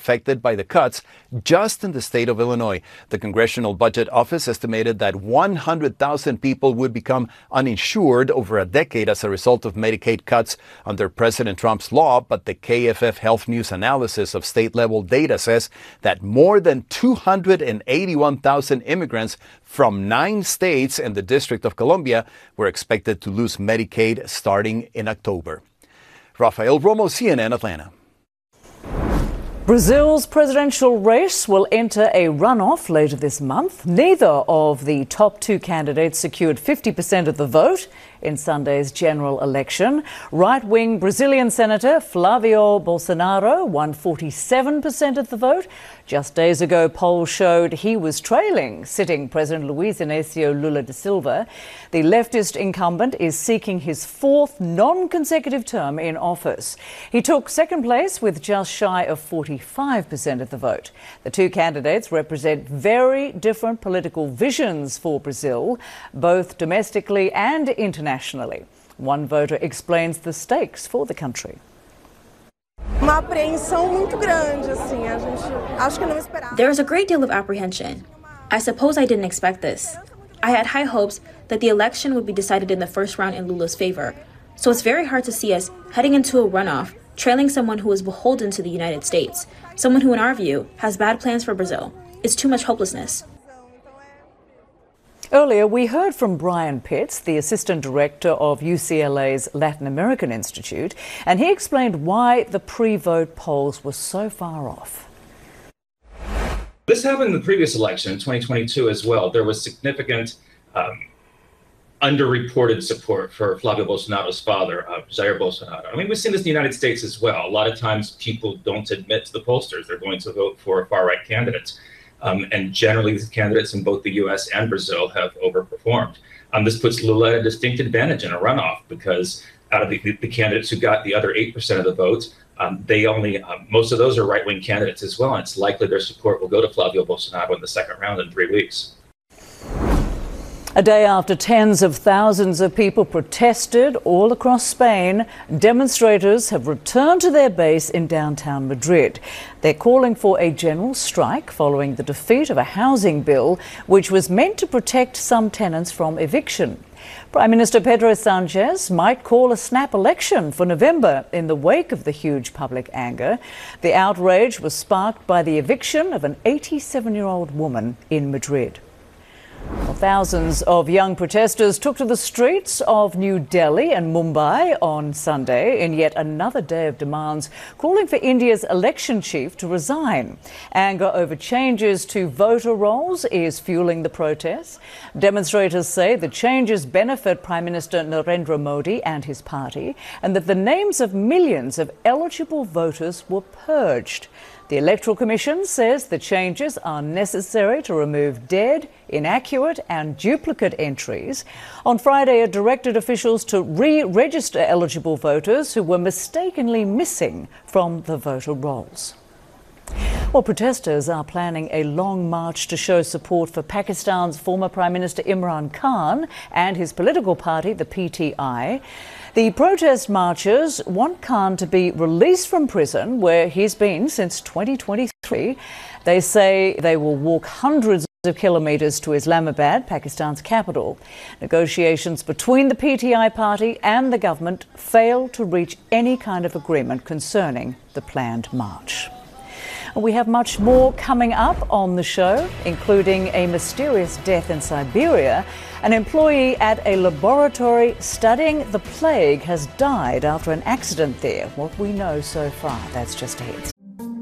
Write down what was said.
affected by the cuts just in the state of Illinois. The Congressional Budget Office estimated that 100,000 people would become uninsured over a decade as a result of Medicaid cuts under President Trump's law, but the KFF Health News analysis of state-level data says that more than 281,000 immigrants from 9 states and the District of Columbia were expected to lose Medicaid starting in October. Rafael Romo, CNN, Atlanta. Brazil's presidential race will enter a runoff later this month. Neither of the top 2 candidates secured 50% of the vote in Sunday's general election. Right-wing Brazilian Senator Flavio Bolsonaro won 47% of the vote. Just days ago, polls showed he was trailing sitting President Luiz Inácio Lula da Silva. The leftist incumbent is seeking his 4th non-consecutive term in office. He took second place with just shy of 45% of the vote. The 2 candidates represent very different political visions for Brazil, both domestically and internationally. One voter explains the stakes for the country. There is a great deal of apprehension. I suppose I didn't expect this. I had high hopes that the election would be decided in the first round in Lula's favor. So it's very hard to see us heading into a runoff, trailing someone who is beholden to the United States, someone who, in our view, has bad plans for Brazil. It's too much hopelessness. Earlier, we heard from Brian Pitts, the Assistant Director of UCLA's Latin American Institute, and he explained why the pre-vote polls were so far off. This happened in the previous election in 2022 as well. There was significant underreported support for Flavio Bolsonaro's father, Jair Bolsonaro. I mean, we've seen this in the United States as well. A lot of times people don't admit to the pollsters they're going to vote for far-right candidates. And generally, the candidates in both the U.S. and Brazil have overperformed. This puts Lula at a distinct advantage in a runoff because out of the candidates who got the other 8% of the vote, most of those are right-wing candidates as well, and it's likely their support will go to Flavio Bolsonaro in the second round in 3 weeks. A day after tens of thousands of people protested all across Spain, demonstrators have returned to their base in downtown Madrid. They're calling for a general strike following the defeat of a housing bill which was meant to protect some tenants from eviction. Prime Minister Pedro Sánchez might call a snap election for November in the wake of the huge public anger. The outrage was sparked by the eviction of an 87-year-old woman in Madrid. Well, thousands of young protesters took to the streets of New Delhi and Mumbai on Sunday in yet another day of demands, calling for India's election chief to resign. Anger over changes to voter rolls is fueling the protests. Demonstrators say the changes benefit Prime Minister Narendra Modi and his party, and that the names of millions of eligible voters were purged. The Electoral Commission says the changes are necessary to remove dead, inaccurate and duplicate entries. On Friday, it directed officials to re-register eligible voters who were mistakenly missing from the voter rolls. Well, protesters are planning a long march to show support for Pakistan's former Prime Minister Imran Khan and his political party, the PTI. The protest marchers want Khan to be released from prison, where he's been since 2023. They say they will walk hundreds of kilometres to Islamabad, Pakistan's capital. Negotiations between the PTI party and the government failed to reach any kind of agreement concerning the planned march. We have much more coming up on the show, including a mysterious death in Siberia. An employee at a laboratory studying the plague has died after an accident there. What we know so far, that's just ahead.